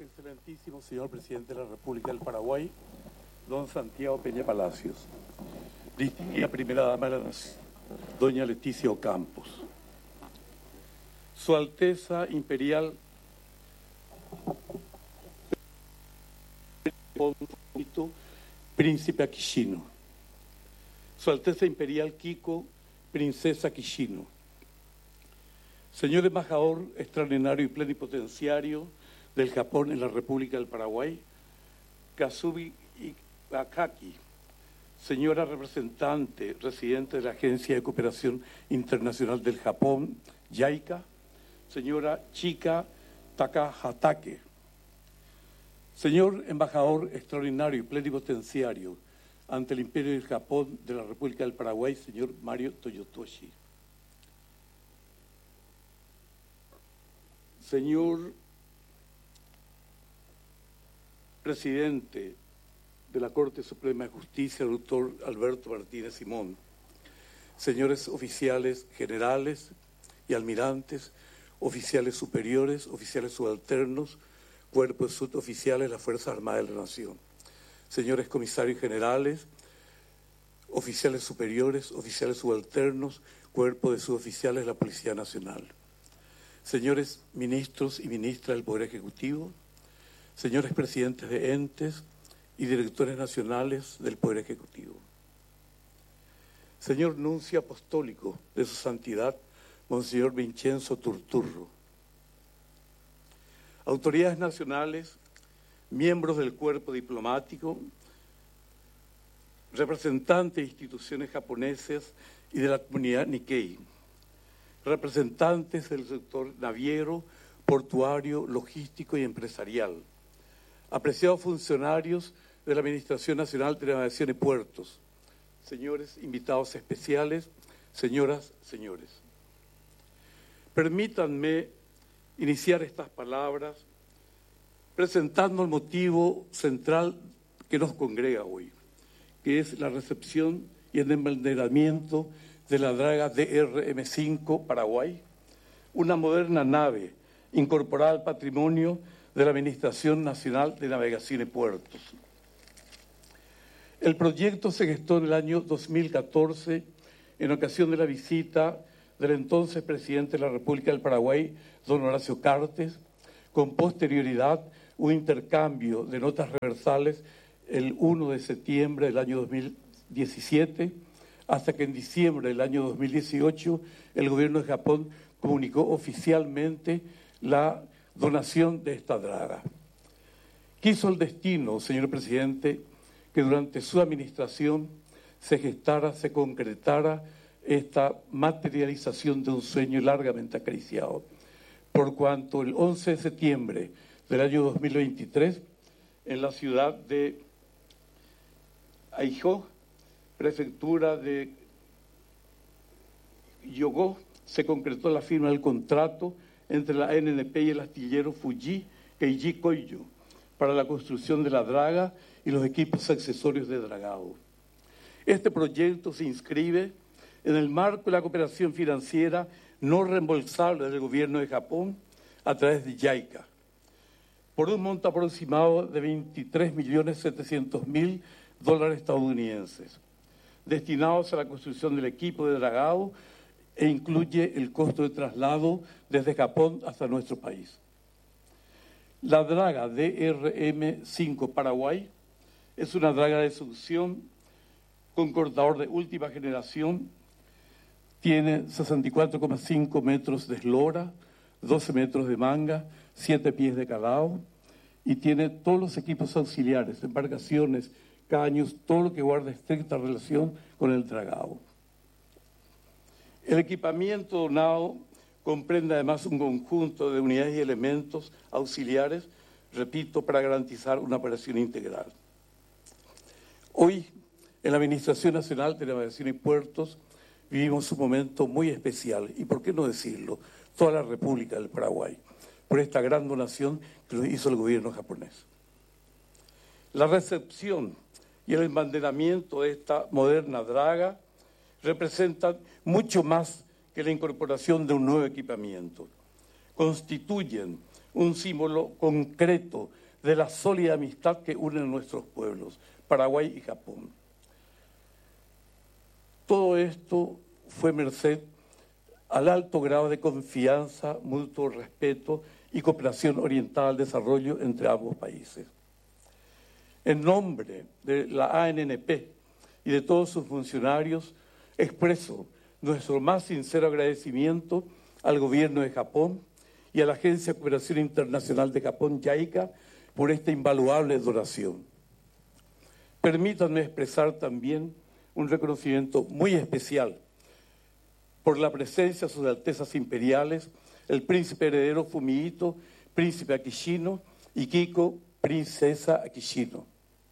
Excelentísimo señor presidente de la República del Paraguay, don Santiago Peña Palacios, distinguida primera dama de la Nación, doña Leticia Ocampos, Su Alteza Imperial Príncipe Aquishino, Su Alteza Imperial Kiko, Princesa Aquishino, señor embajador extraordinario y plenipotenciario del Japón en la República del Paraguay, Kazubi Akaki, señora representante residente de la Agencia de Cooperación Internacional del Japón, JICA, señora Chika Takahatake, señor embajador extraordinario y plenipotenciario ante el Imperio del Japón de la República del Paraguay, señor Mario Toyotoshi, señor presidente de la Corte Suprema de Justicia, el doctor Alberto Martínez Simón, señores oficiales generales y almirantes, oficiales superiores, oficiales subalternos, cuerpos suboficiales de las Fuerzas Armadas de la Nación, señores comisarios generales, oficiales superiores, oficiales subalternos, cuerpo de suboficiales de la Policía Nacional, señores ministros y ministras del Poder Ejecutivo, señores presidentes de entes y directores nacionales del Poder Ejecutivo, señor nuncio apostólico de su santidad, Monseñor Vincenzo Turturro, autoridades nacionales, miembros del cuerpo diplomático, representantes de instituciones japonesas y de la comunidad Nikkei, representantes del sector naviero, portuario, logístico y empresarial, apreciados funcionarios de la Administración Nacional de Navegación y Puertos, señores invitados especiales, señoras, señores. Permítanme iniciar estas palabras presentando el motivo central que nos congrega hoy, que es la recepción y el embanderamiento de la draga DRM-5 Paraguay, una moderna nave incorporada al patrimonio de la Administración Nacional de Navegación y Puertos. El proyecto se gestó en el año 2014 en ocasión de la visita del entonces presidente de la República del Paraguay, don Horacio Cartes, con posterioridad un intercambio de notas reversales el 1 de septiembre del año 2017, hasta que en diciembre del año 2018 el gobierno de Japón comunicó oficialmente la donación de esta draga. Quiso el destino, señor presidente, que durante su administración se gestara, se concretara esta materialización de un sueño largamente acariciado, por cuanto el 11 de septiembre del año 2023, en la ciudad de Aijo, prefectura de Hyōgo, se concretó la firma del contrato entre la ANNP y el astillero Fuji Keiji Koiyo para la construcción de la draga y los equipos accesorios de dragado. Este proyecto se inscribe en el marco de la cooperación financiera no reembolsable del gobierno de Japón a través de JICA, por un monto aproximado de $23.700.000 estadounidenses, destinados a la construcción del equipo de dragado e incluye el costo de traslado desde Japón hasta nuestro país. La draga DRM-5 Paraguay es una draga de succión con cortador de última generación, tiene 64,5 metros de eslora, 12 metros de manga, 7 pies de calado y tiene todos los equipos auxiliares, embarcaciones, caños, todo lo que guarda estricta relación con el dragado. El equipamiento donado comprende además un conjunto de unidades y elementos auxiliares, repito, para garantizar una operación integral. Hoy, en la Administración Nacional de Navegación y Puertos, vivimos un momento muy especial, y por qué no decirlo, toda la República del Paraguay, por esta gran donación que nos hizo el gobierno japonés. La recepción y el embanderamiento de esta moderna draga representan mucho más que la incorporación de un nuevo equipamiento. Constituyen un símbolo concreto de la sólida amistad que une a nuestros pueblos, Paraguay y Japón. Todo esto fue merced al alto grado de confianza, mutuo respeto y cooperación orientada al desarrollo entre ambos países. En nombre de la ANNP y de todos sus funcionarios, expreso nuestro más sincero agradecimiento al Gobierno de Japón y a la Agencia de Cooperación Internacional de Japón, JICA, por esta invaluable donación. Permítanme expresar también un reconocimiento muy especial por la presencia de sus Altezas Imperiales, el Príncipe Heredero Fumihito, Príncipe Akishino, y Kiko, Princesa Akishino.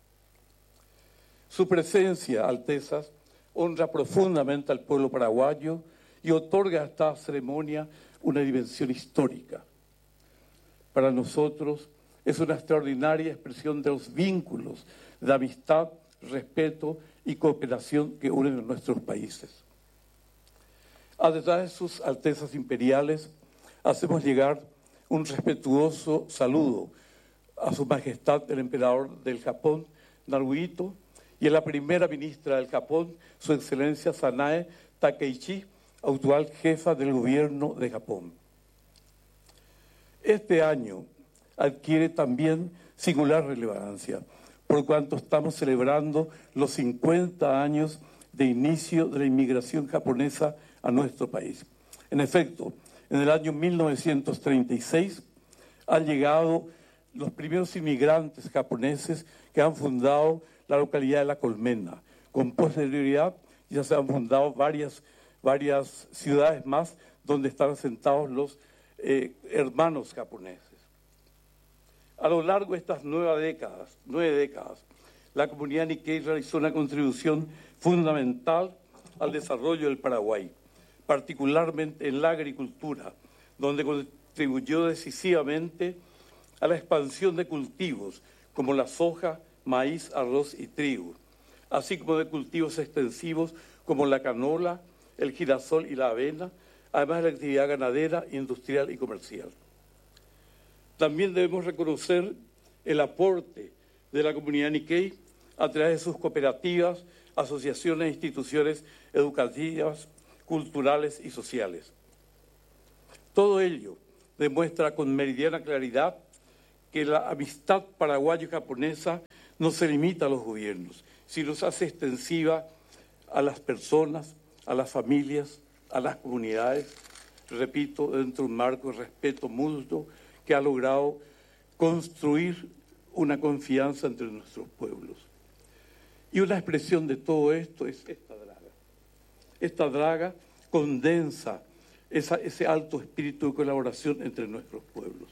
Su presencia, Altezas, honra profundamente al pueblo paraguayo y otorga a esta ceremonia una dimensión histórica. Para nosotros es una extraordinaria expresión de los vínculos de amistad, respeto y cooperación que unen a nuestros países. A través de sus Altezas Imperiales hacemos llegar un respetuoso saludo a Su Majestad el Emperador del Japón, Naruhito, y a la primera ministra del Japón, Su Excelencia Sanae Takeichi, actual jefa del gobierno de Japón. Este año adquiere también singular relevancia, por cuanto estamos celebrando los 50 años de inicio de la inmigración japonesa a nuestro país. En efecto, en el año 1936 han llegado los primeros inmigrantes japoneses que han fundado la localidad de La Colmena. Con posterioridad ya se han fundado varias ciudades más donde están asentados los hermanos japoneses. A lo largo de estas 9 décadas, la comunidad Nikkei realizó una contribución fundamental al desarrollo del Paraguay, particularmente en la agricultura, donde contribuyó decisivamente a la expansión de cultivos como la soja, maíz, arroz y trigo, así como de cultivos extensivos como la canola, el girasol y la avena, además de la actividad ganadera, industrial y comercial. También debemos reconocer el aporte de la comunidad Nikkei a través de sus cooperativas, asociaciones e instituciones educativas, culturales y sociales. Todo ello demuestra con meridiana claridad que la amistad paraguayo-japonesa no se limita a los gobiernos, sino se hace extensiva a las personas, a las familias, a las comunidades, repito, dentro de un marco de respeto mutuo que ha logrado construir una confianza entre nuestros pueblos. Y una expresión de todo esto es esta draga. Esta draga condensa ese alto espíritu de colaboración entre nuestros pueblos.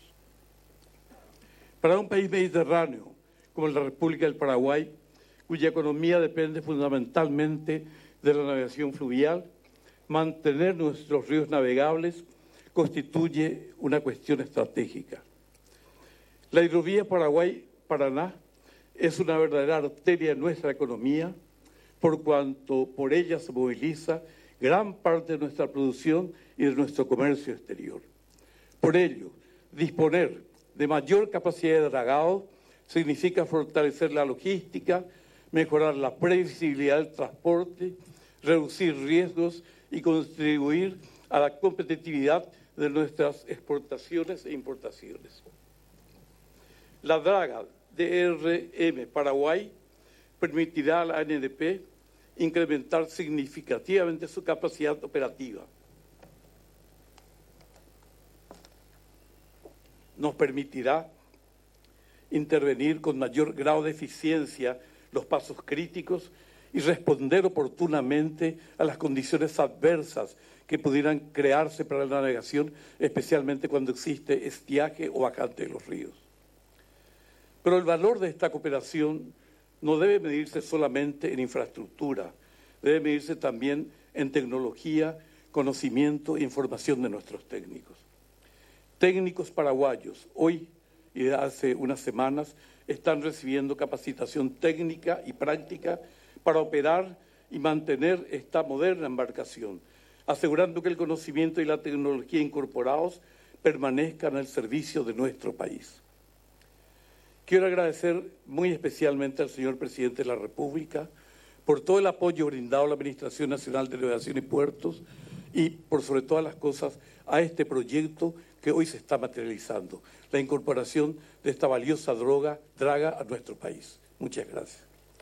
Para un país mediterráneo como la República del Paraguay, cuya economía depende fundamentalmente de la navegación fluvial, mantener nuestros ríos navegables constituye una cuestión estratégica. La hidrovía Paraguay-Paraná es una verdadera arteria de nuestra economía, por cuanto por ella se moviliza gran parte de nuestra producción y de nuestro comercio exterior. Por ello, disponer de mayor capacidad de dragado significa fortalecer la logística, mejorar la previsibilidad del transporte, reducir riesgos y contribuir a la competitividad de nuestras exportaciones e importaciones. La draga DRM Paraguay permitirá a la ANNP incrementar significativamente su capacidad operativa. Nos permitirá intervenir con mayor grado de eficiencia los pasos críticos y responder oportunamente a las condiciones adversas que pudieran crearse para la navegación, especialmente cuando existe estiaje o bajante de los ríos. Pero el valor de esta cooperación no debe medirse solamente en infraestructura, debe medirse también en tecnología, conocimiento e información de nuestros técnicos. Técnicos paraguayos, hoy y desde hace unas semanas, están recibiendo capacitación técnica y práctica para operar y mantener esta moderna embarcación, asegurando que el conocimiento y la tecnología incorporados permanezcan al servicio de nuestro país. Quiero agradecer muy especialmente al señor Presidente de la República por todo el apoyo brindado a la Administración Nacional de Navegación y Puertos y, por sobre todas las cosas, a este proyecto que hoy se está materializando, la incorporación de esta valiosa draga a nuestro país. Muchas gracias.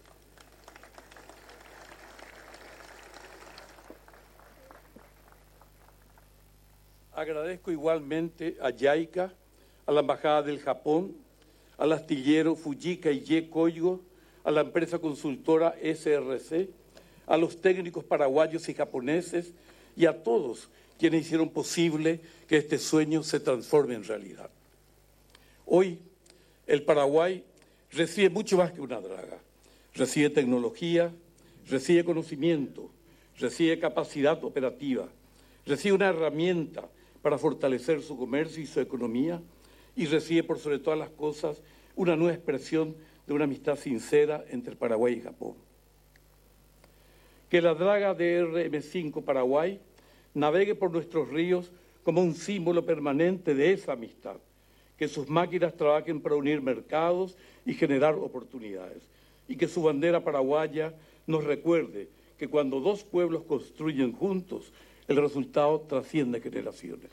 Agradezco igualmente a JICA, a la Embajada del Japón, al astillero Fujika Ye Koigo, a la empresa consultora SRC, a los técnicos paraguayos y japoneses y a todos quienes hicieron posible que este sueño se transforme en realidad. Hoy, el Paraguay recibe mucho más que una draga. Recibe tecnología, recibe conocimiento, recibe capacidad operativa, recibe una herramienta para fortalecer su comercio y su economía y recibe, por sobre todas las cosas, una nueva expresión de una amistad sincera entre Paraguay y Japón. Que la draga DRM5 Paraguay navegue por nuestros ríos como un símbolo permanente de esa amistad, que sus máquinas trabajen para unir mercados y generar oportunidades, y que su bandera paraguaya nos recuerde que cuando dos pueblos construyen juntos, el resultado trasciende generaciones.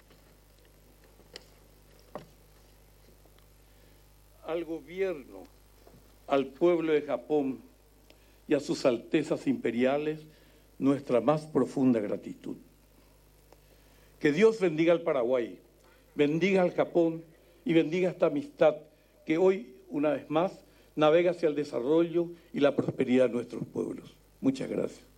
Al gobierno, al pueblo de Japón y a sus altezas imperiales, nuestra más profunda gratitud. Que Dios bendiga al Paraguay, bendiga al Japón y bendiga esta amistad que hoy, una vez más, navega hacia el desarrollo y la prosperidad de nuestros pueblos. Muchas gracias.